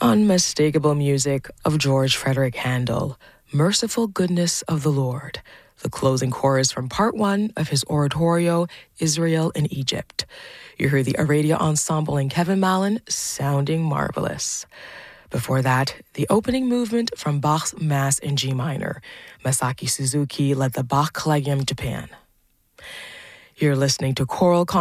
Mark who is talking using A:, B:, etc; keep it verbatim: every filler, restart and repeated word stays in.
A: unmistakable music of George Frederick Handel, Merciful Goodness of the Lord, the closing chorus from part one of his oratorio, Israel in Egypt. You heard the Aradia Ensemble and Kevin Mallon sounding marvelous. Before that, the opening movement from Bach's Mass in G minor. Masaki Suzuki led the Bach Collegium Japan. You're listening to Choral